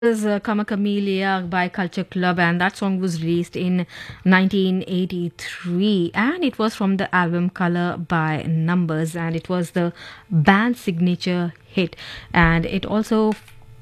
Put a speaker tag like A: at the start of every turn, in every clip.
A: Was Kama Camellia by Culture Club, and that song was released in 1983, and it was from the album Color by Numbers, and it was the band's signature hit, and it also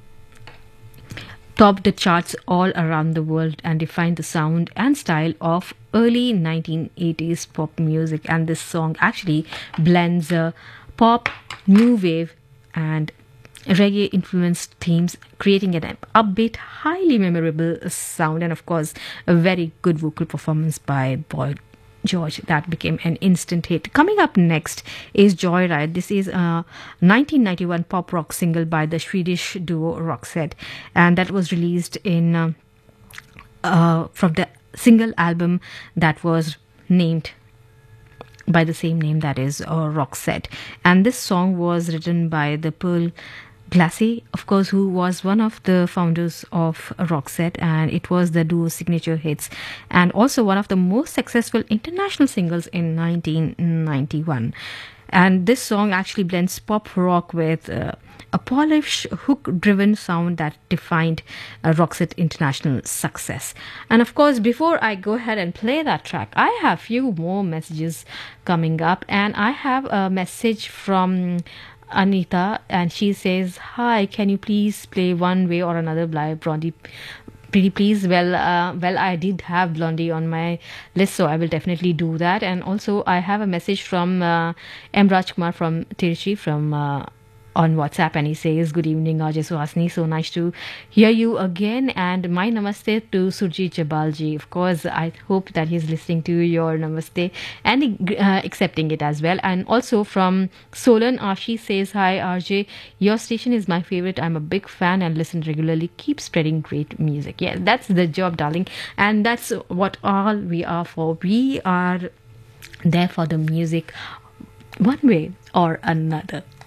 A: topped the charts all around the world and defined the sound and style of early 1980s pop music. And this song actually blends pop, new wave, and reggae influenced themes, creating an upbeat, highly memorable sound, and of course, a very good vocal performance by Boy George that became an instant hit. Coming up next is Joyride. This is a 1991 pop rock single by the Swedish duo Roxette, and that was released in from the single album that was named by the same name, that is Roxette. And this song was written by the Pearl Glassy, of course, who was one of the founders of Roxette, and it was the duo's signature hits and also one of the most successful international singles in 1991. And this song actually blends pop rock with a polished, hook-driven sound that defined Roxette international success. And of course, before I go ahead and play that track, I have few more messages coming up, and I have a message from Anita, and she says, "Hi, can you please play One Way or Another by Blondie? Pretty please." Well, I did have Blondie on my list, so I will definitely do that. And also, I have a message from M. Rajkumar from Tiruchi from on WhatsApp, and he says, "Good evening, Ajay Suhasini. So nice to hear you again. And my namaste to Surjit Jabalji. Of course, I hope that he's listening to your namaste and accepting it as well." And also from Solan, Ashi says, "Hi, RJ. Your station is my favorite. I'm a big fan and listen regularly. Keep spreading great music." Yeah, that's the job, darling. And that's what all we are for. We are there for the music one way or another.